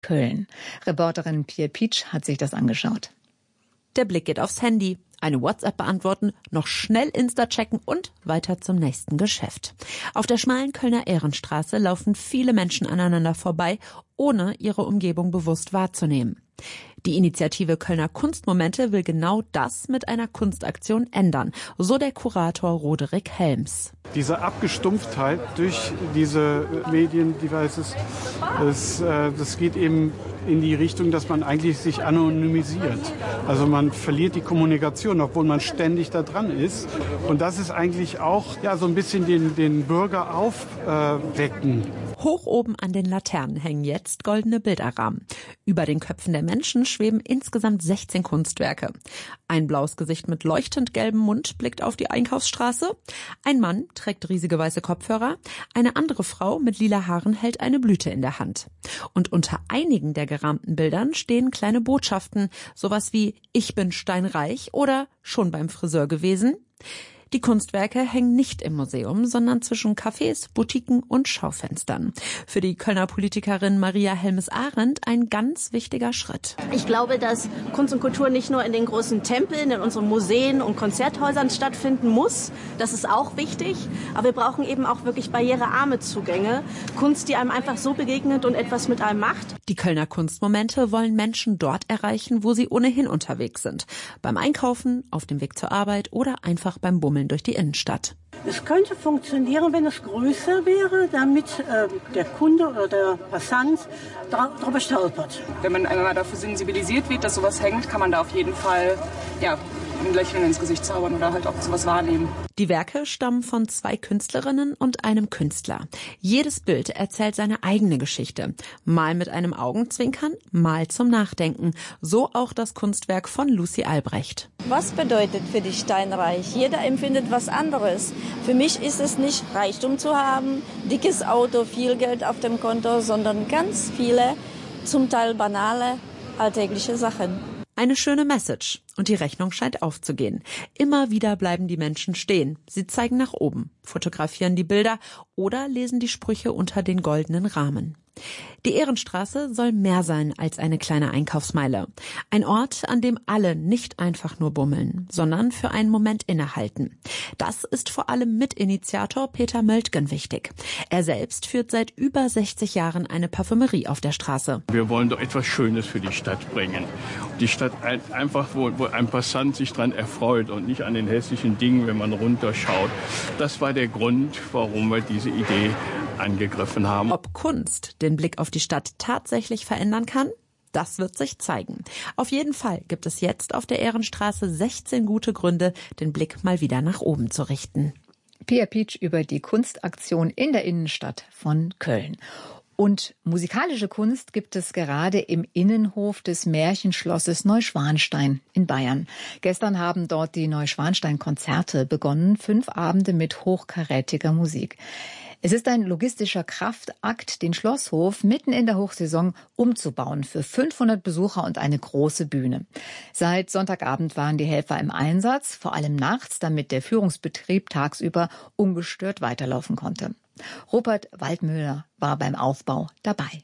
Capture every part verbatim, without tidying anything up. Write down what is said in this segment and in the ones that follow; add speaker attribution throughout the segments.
Speaker 1: Köln. Reporterin Pia Pietsch hat sich das angeschaut.
Speaker 2: Der Blick geht aufs Handy. Eine WhatsApp beantworten, noch schnell Insta checken und weiter zum nächsten Geschäft. Auf der schmalen Kölner Ehrenstraße laufen viele Menschen aneinander vorbei, ohne ihre Umgebung bewusst wahrzunehmen. Die Initiative Kölner Kunstmomente will genau das mit einer Kunstaktion ändern, so der Kurator Roderick Helms.
Speaker 3: Diese Abgestumpftheit durch diese Mediendevices, das, das geht eben in die Richtung, dass man eigentlich sich anonymisiert. Also man verliert die Kommunikation, obwohl man ständig da dran ist. Und das ist eigentlich auch ja, so ein bisschen den, den Bürger aufwecken.
Speaker 2: Hoch oben an den Laternen hängen jetzt goldene Bilderrahmen. Über den Köpfen der Menschen schweben insgesamt sechzehn Kunstwerke. Ein blaues Gesicht mit leuchtend gelbem Mund blickt auf die Einkaufsstraße. Ein Mann trägt riesige weiße Kopfhörer. Eine andere Frau mit lila Haaren hält eine Blüte in der Hand. Und unter einigen der gerahmten Bildern stehen kleine Botschaften, sowas wie „Ich bin steinreich“ oder „Schon beim Friseur gewesen“. Die Kunstwerke hängen nicht im Museum, sondern zwischen Cafés, Boutiquen und Schaufenstern. Für die Kölner Politikerin Maria Helmes-Arendt ein ganz wichtiger Schritt.
Speaker 4: Ich glaube, dass Kunst und Kultur nicht nur in den großen Tempeln, in unseren Museen und Konzerthäusern stattfinden muss. Das ist auch wichtig. Aber wir brauchen eben auch wirklich barrierearme Zugänge. Kunst, die einem einfach so begegnet und etwas mit einem macht.
Speaker 2: Die Kölner Kunstmomente wollen Menschen dort erreichen, wo sie ohnehin unterwegs sind. Beim Einkaufen, auf dem Weg zur Arbeit oder einfach beim Bummeln durch die Innenstadt.
Speaker 5: Es könnte funktionieren, wenn es größer wäre, damit äh, der Kunde oder der Passant darüber stolpert.
Speaker 6: Wenn man einmal dafür sensibilisiert wird, dass sowas hängt, kann man da auf jeden Fall ja, ein Lächeln ins Gesicht zaubern oder halt auch sowas wahrnehmen.
Speaker 2: Die Werke stammen von zwei Künstlerinnen und einem Künstler. Jedes Bild erzählt seine eigene Geschichte. Mal mit einem Augenzwinkern, mal zum Nachdenken. So auch das Kunstwerk von Lucy Albrecht.
Speaker 7: Was bedeutet für dich steinreich? Jeder empfindet was anderes. Für mich ist es nicht Reichtum zu haben, dickes Auto, viel Geld auf dem Konto, sondern ganz viele, zum Teil banale, alltägliche Sachen.
Speaker 2: Eine schöne Message. Und die Rechnung scheint aufzugehen. Immer wieder bleiben die Menschen stehen. Sie zeigen nach oben, fotografieren die Bilder oder lesen die Sprüche unter den goldenen Rahmen. Die Ehrenstraße soll mehr sein als eine kleine Einkaufsmeile. Ein Ort, an dem alle nicht einfach nur bummeln, sondern für einen Moment innehalten. Das ist vor allem Mitinitiator Peter Möltgen wichtig. Er selbst führt seit über sechzig Jahren eine Parfümerie auf der Straße.
Speaker 8: Wir wollen doch etwas Schönes für die Stadt bringen. Die Stadt einfach, wo, wo ein Passant sich dran erfreut und nicht an den hässlichen Dingen, wenn man runterschaut. Das war der Grund, warum wir diese Idee angegriffen haben.
Speaker 2: Ob Kunst den Blick auf die Stadt tatsächlich verändern kann? Das wird sich zeigen. Auf jeden Fall gibt es jetzt auf der Ehrenstraße sechzehn gute Gründe, den Blick mal wieder nach oben zu richten.
Speaker 1: Pia Pietsch über die Kunstaktion in der Innenstadt von Köln. Und musikalische Kunst gibt es gerade im Innenhof des Märchenschlosses Neuschwanstein in Bayern. Gestern haben dort die Neuschwanstein-Konzerte begonnen, fünf Abende mit hochkarätiger Musik. Es ist ein logistischer Kraftakt, den Schlosshof mitten in der Hochsaison umzubauen für fünfhundert Besucher und eine große Bühne. Seit Sonntagabend waren die Helfer im Einsatz, vor allem nachts, damit der Führungsbetrieb tagsüber ungestört weiterlaufen konnte. Rupert Waldmüller war beim Aufbau dabei.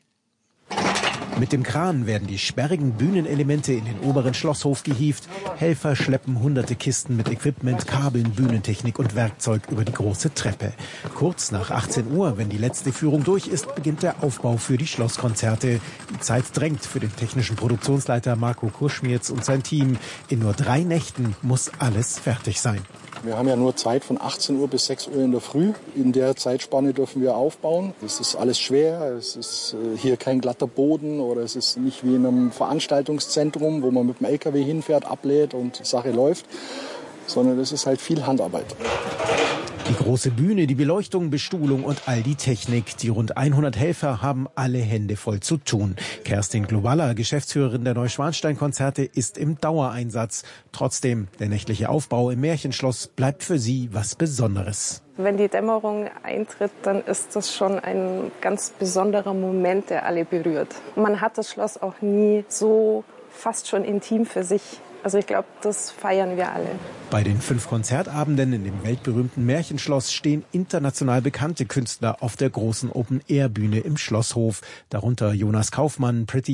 Speaker 9: Mit dem Kran werden die sperrigen Bühnenelemente in den oberen Schlosshof gehievt. Helfer schleppen hunderte Kisten mit Equipment, Kabeln, Bühnentechnik und Werkzeug über die große Treppe. Kurz nach achtzehn Uhr, wenn die letzte Führung durch ist, beginnt der Aufbau für die Schlosskonzerte. Die Zeit drängt für den technischen Produktionsleiter Marco Kurschmierz und sein Team. In nur drei Nächten muss alles fertig sein.
Speaker 10: Wir haben ja nur Zeit von achtzehn Uhr bis sechs Uhr in der Früh. In der Zeitspanne dürfen wir aufbauen. Es ist alles schwer. Es ist hier kein glatter Boden oder es ist nicht wie in einem Veranstaltungszentrum, wo man mit dem L K W hinfährt, ablädt und die Sache läuft, sondern es ist halt viel Handarbeit.
Speaker 9: Die große Bühne, die Beleuchtung, Bestuhlung und all die Technik. Die rund hundert Helfer haben alle Hände voll zu tun. Kerstin Globalla, Geschäftsführerin der Neuschwanstein-Konzerte, ist im Dauereinsatz. Trotzdem, der nächtliche Aufbau im Märchenschloss bleibt für sie was Besonderes.
Speaker 11: Wenn die Dämmerung eintritt, dann ist das schon ein ganz besonderer Moment, der alle berührt. Man hat das Schloss auch nie so fast schon intim für sich. Also ich glaube, das feiern wir alle.
Speaker 9: Bei den fünf Konzertabenden in dem weltberühmten Märchenschloss stehen international bekannte Künstler auf der großen Open-Air-Bühne im Schlosshof. Darunter Jonas Kaufmann, Pretty